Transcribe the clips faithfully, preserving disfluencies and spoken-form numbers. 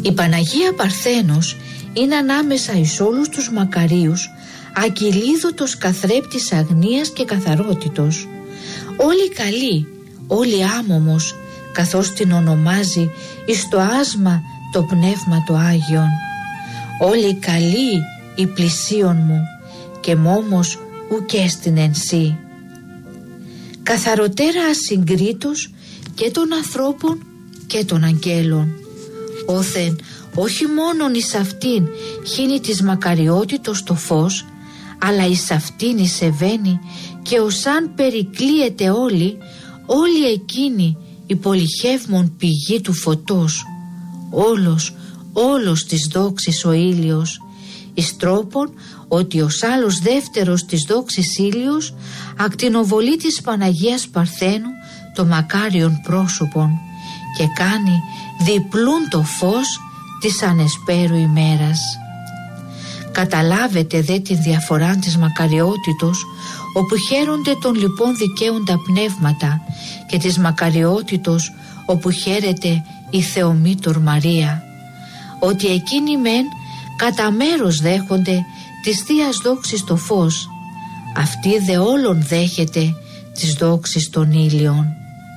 Η Παναγία Παρθένος είναι ανάμεσα εις όλους τους μακαρίους ακυλίδωτος καθρέπτης αγνίας και καθαρότητος. Όλοι καλοί, όλοι άμωμος, καθώς την ονομάζει εις το άσμα το πνεύμα το Άγιον. Όλοι καλοί οι πλησίον μου και μόμος ουκέστην εν σύ. Καθαροτέρα ασυγκρίτως και των ανθρώπων και των αγγέλων. Όθεν όχι μόνον εις αυτήν χύνει της μακαριότητος το φως, αλλά εις αυτήν εισεβαίνει και ως αν περικλείεται όλη, όλη εκείνη η πολυχεύμον πηγή του φωτός, όλος, όλος της δόξης ο ήλιος, εις τρόπον ότι ως άλλος δεύτερος της δόξης ήλιος ακτινοβολεί της Παναγίας Παρθένου το μακάριον πρόσωπον και κάνει διπλούν το φως της ανεσπέρου ημέρας. Καταλάβετε δε τη διαφορά της μακαριότητος, όπου χαίρονται των λοιπόν δικαίοντα πνεύματα, και της μακαριότητος όπου χαίρεται η Θεομήτωρ Μαρία, ότι εκείνοι μεν κατά μέρος δέχονται της Θείας δόξης το φως, αυτή δε όλων δέχεται της δόξης των ήλιων.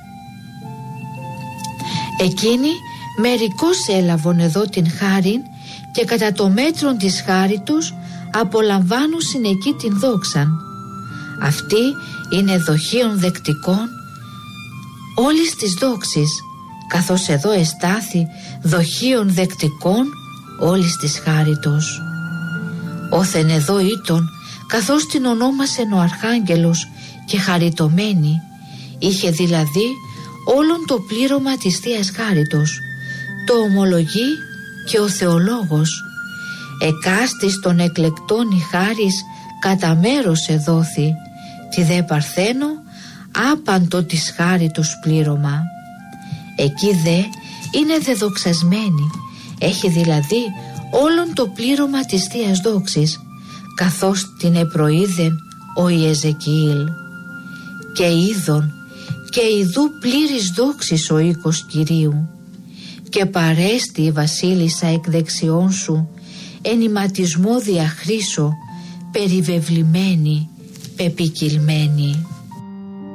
Εκείνοι μερικώς έλαβον εδώ την χάριν και κατά το μέτρον της χάριτος απολαμβάνουν συνεκεί την δόξαν. Αυτή είναι δοχείων δεκτικών όλης της δόξης, καθώς εδώ εστάθη δοχείων δεκτικών όλης της χάριτος. Όθεν εδώ ήτον, καθώς την ονόμασεν ο Αρχάγγελος και χαριτωμένη, είχε δηλαδή όλον το πλήρωμα της Θείας Χάριτος, το ομολογεί και ο θεολόγος. Εκάστης των εκλεκτών η χάρις κατά μέρος εδόθη, τη δε Παρθένο άπαντο της χάριτος πλήρωμα. Εκεί δε είναι δεδοξασμένη, έχει δηλαδή όλον το πλήρωμα της Θείας Δόξης, καθώς την επροείδεν ο Ιεζεκιήλ. Και είδον και ιδού πλήρης δόξης ο οίκος Κυρίου, και παρέστη η βασίλισσα εκ δεξιών σου, ενηματισμό διαχρήσω, περιβεβλημένη, πεπικυλμένη.